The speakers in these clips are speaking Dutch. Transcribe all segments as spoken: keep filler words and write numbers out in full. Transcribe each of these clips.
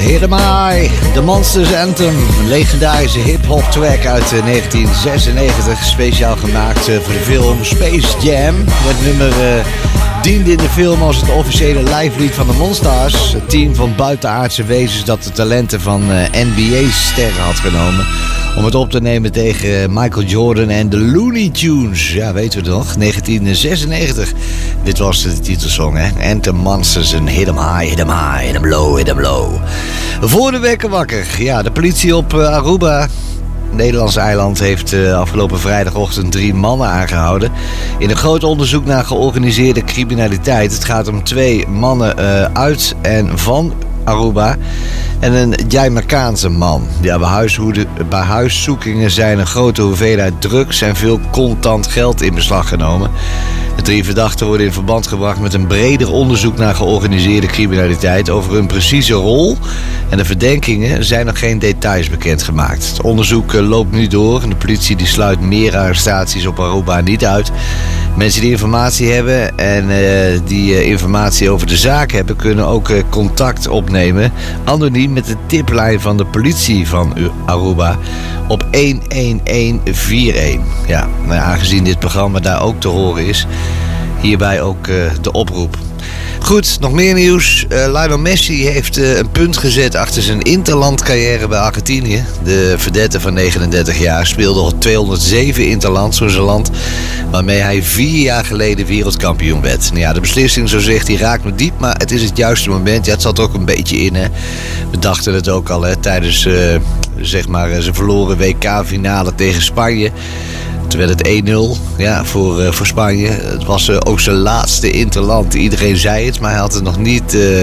Hit 'em High, The Monsters Anthem. Een legendarische hip-hop track uit negentien zesennegentig. Speciaal gemaakt voor de film Space Jam. Het nummer uh, diende in de film als het officiële livelied van de Monstars. Het team van buitenaardse wezens dat de talenten van uh, N B A-sterren had genomen. Om het op te nemen tegen Michael Jordan en de Looney Tunes. Ja, weten we het nog? negentien zesennegentig. Dit was de titelsong, hè? Anthem, Monsters en Hit 'em High, Hit 'em High, Hit 'em Low, Hit 'em Low. Voor de wekker wakker. Ja, de politie op uh, Aruba, Nederlandse eiland, heeft uh, afgelopen vrijdagochtend drie mannen aangehouden. In een groot onderzoek naar georganiseerde criminaliteit. Het gaat om twee mannen uh, uit en van Aruba en een Jamaicaanse man. Ja, bij, huishoede, bij huiszoekingen zijn een grote hoeveelheid drugs en veel contant geld in beslag genomen. De drie verdachten worden in verband gebracht met een breder onderzoek naar georganiseerde criminaliteit over hun precieze rol. En de verdenkingen zijn nog geen details bekendgemaakt. Het onderzoek loopt nu door en de politie die sluit meer arrestaties op Aruba niet uit. Mensen die informatie hebben en uh, die uh, informatie over de zaak hebben, kunnen ook uh, contact opnemen anoniem met de tiplijn van de politie van Aruba op een een een vier een. Ja, nou ja, aangezien dit programma daar ook te horen is, hierbij ook uh, de oproep. Goed, nog meer nieuws. Uh, Lionel Messi heeft uh, een punt gezet achter zijn interlandcarrière bij Argentinië. De verdette van negenendertig jaar speelde al tweehonderdzeven interlands voor zijn land, waarmee hij vier jaar geleden wereldkampioen werd. Nou ja, de beslissing, zo zegt hij, raakt me diep, maar het is het juiste moment. Ja, het zat er ook een beetje in, hè. We dachten het ook al, hè, tijdens uh, zeg maar zijn verloren W K-finale tegen Spanje. Toen werd het een nul, ja, voor, uh, voor Spanje. Het was uh, ook zijn laatste interland. Iedereen zei het, maar hij had het nog niet uh,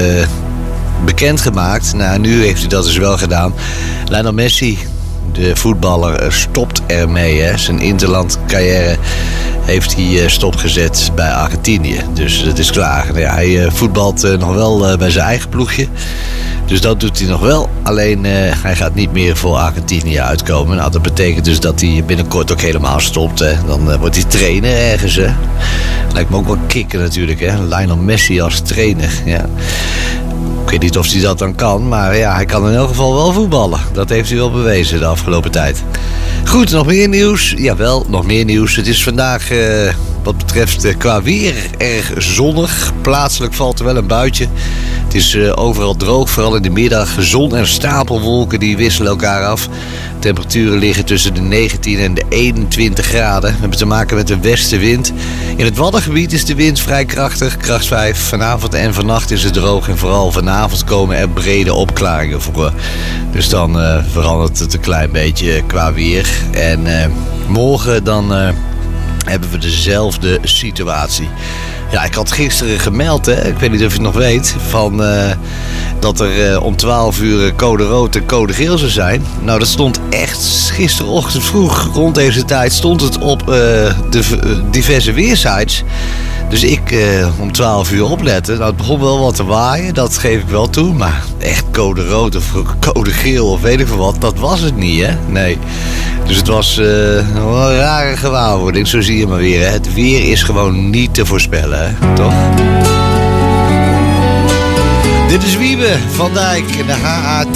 bekendgemaakt. Nou, nu heeft hij dat dus wel gedaan. Lionel Messi, de voetballer, uh, stopt ermee. Hè. Zijn interlandcarrière heeft hij uh, stopgezet bij Argentinië. Dus dat is klaar. Ja, hij uh, voetbalt uh, nog wel uh, bij zijn eigen ploegje. Dus dat doet hij nog wel. Alleen uh, hij gaat niet meer voor Argentinië uitkomen. Nou, dat betekent dus dat hij binnenkort ook helemaal stopt. Hè. Dan uh, wordt hij trainer ergens. Hè. Lijkt me ook wel kicken natuurlijk. Hè. Lionel Messi als trainer. Ja. Ik weet niet of hij dat dan kan. Maar ja, hij kan in elk geval wel voetballen. Dat heeft hij wel bewezen de afgelopen tijd. Goed, nog meer nieuws. Jawel, nog meer nieuws. Het is vandaag, uh, wat betreft uh, qua weer, erg zonnig. Plaatselijk valt er wel een buitje. Het is uh, overal droog, vooral in de middag. Zon en stapelwolken die wisselen elkaar af. Temperaturen liggen tussen de negentien en de eenentwintig graden. We hebben te maken met een westenwind. In het Waddengebied is de wind vrij krachtig, kracht vijf. Vanavond en vannacht is het droog en vooral vanavond komen er brede opklaringen voor. Dus dan uh, verandert het een klein beetje qua weer. En uh, morgen dan uh, hebben we dezelfde situatie. Ja, ik had gisteren gemeld, hè, ik weet niet of je het nog weet, van, uh, dat er uh, om twaalf uur code rood en code geel zou zijn. Nou, dat stond echt gisterochtend vroeg, rond deze tijd, stond het op uh, de uh, diverse weersites. Dus ik uh, om twaalf uur opletten. Nou, het begon wel wat te waaien, dat geef ik wel toe. Maar echt code rood of code geel of weet ik veel wat, dat was het niet, hè? Nee. Dus het was uh, wel een rare gewaarwording, zo zie je maar weer. Hè? Het weer is gewoon niet te voorspellen, hè? Toch? Dit is Wiebe van Dijk, de H A